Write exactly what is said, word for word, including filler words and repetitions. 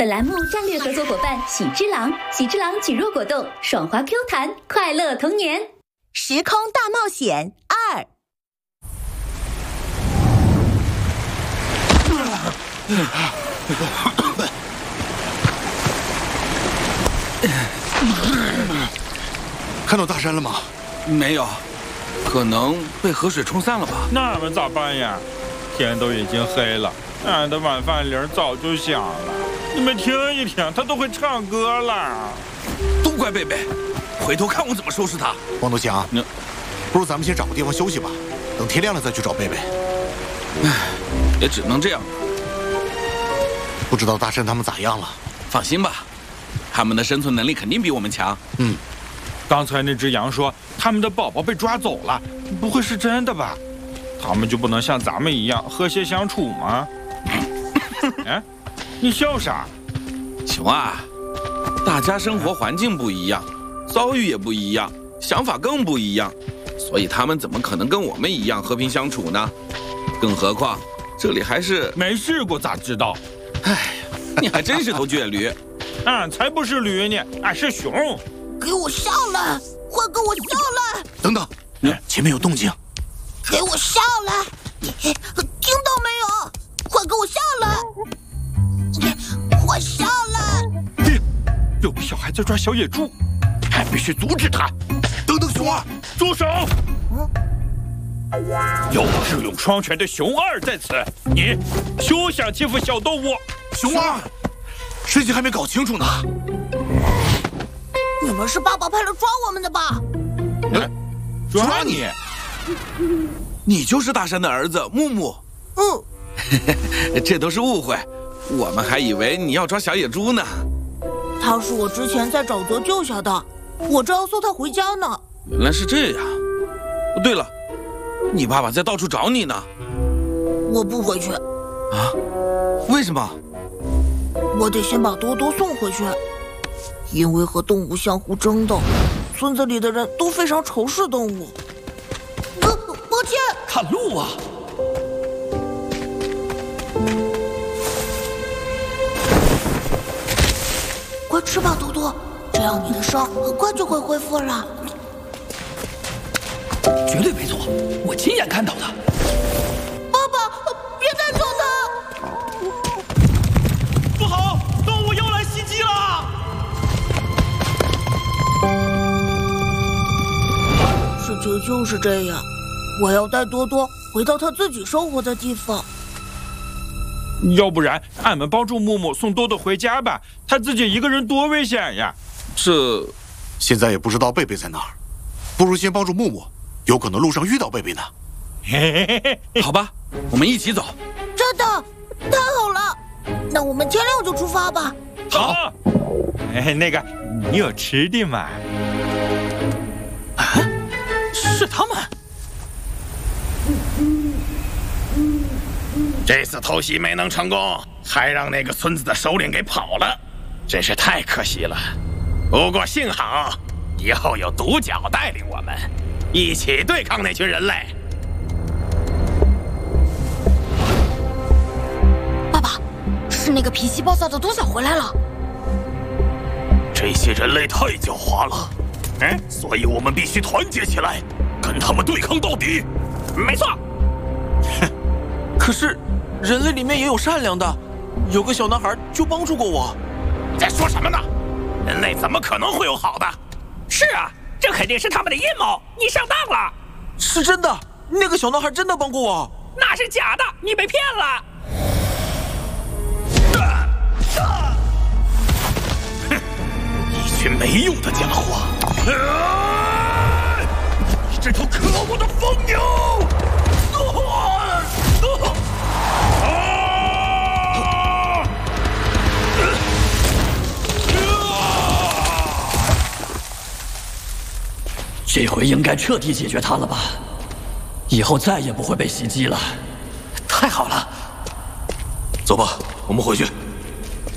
本栏目战略合作伙伴喜之郎，喜之郎举弱果冻，爽滑 Q 弹，快乐童年。 时空大冒险二。 看到大山了吗？ 没有，可能被河水冲散了吧。 那我们咋办呀？天都已经黑了，俺的晚饭铃早就响了。你们听一听，他都会唱歌了。 都怪贝贝，回头看我怎么收拾他。 王东强， 那不如咱们先找个地方休息吧，等天亮了再去找贝贝。 唉，也只能这样了。 不知道大山他们咋样了？ 放心吧，他们的生存能力肯定比我们强。 嗯， 刚才那只羊说他们的宝宝被抓走了，不会是真的吧？他们就不能像咱们一样和谐相处吗？哎，你笑啥？ 熊啊，大家生活环境不一样，遭遇也不一样，想法更不一样，所以他们怎么可能跟我们一样和平相处呢？更何况这里还是…… 没试过咋知道？ 哎，你还真是头倔驴。 俺才不是驴呢，俺是熊。 给我上来！快给我上来！ 等等，前面有动静。 给我上来！听到没有？快给我下来！快上来！ 有个小孩在抓小野猪，俺必须阻止他。 等等，熊二， 住手！有智勇双全的熊二在此，你休想欺负小动物。 熊二，事情还没搞清楚呢。 你们是爸爸派来抓我们的吧？ 嗯，抓你？ 你就是大山的儿子木木。 嗯， 这都是误会，我们还以为你要抓小野猪呢。 他是我之前在沼泽救下的，我正要送他回家呢。 原来是这样。对了，你爸爸在到处找你呢。 我不回去。 啊？为什么？ 我得先把多多送回去，因为和动物相互争斗，村子里的人都非常仇视动物。呃，抱歉。 看路啊！ 快吃吧，多多，这样你的伤很快就会恢复了。 绝对没错，我亲眼看到的。 爸爸，别带走他！ 不好，动物又来袭击了！ 事情就是这样，我要带多多回到他自己生活的地方。 要不然，俺们帮助木木送多多回家吧，他自己一个人多危险呀！ 这， 现在也不知道贝贝在哪儿，不如先帮助木木，有可能路上遇到贝贝呢。 嘿嘿嘿， 好吧，我们一起走。 真的，太好了！那我们天亮就出发吧。 好。哎，那个，你有吃的吗？ 啊，是他们。 这次偷袭没能成功，还让那个村子的首领给跑了，真是太可惜了。不过幸好，以后有独角带领我们，一起对抗那群人类。 爸爸，是那个脾气暴躁的东小回来了。 这些人类太狡猾了，嗯，所以我们必须团结起来，跟他们对抗到底。没错。 哼，可是。人类里面也有善良的，有个小男孩就帮助过我。 你在说什么呢？人类怎么可能会有好的？ 是啊，这肯定是他们的阴谋，你上当了。 是真的，那个小男孩真的帮过我。 那是假的，你被骗了。 哼，一群没用的家伙！你这头可恶的疯牛！ 这回应该彻底解决他了吧？以后再也不会被袭击了。太好了， 走吧，我们回去。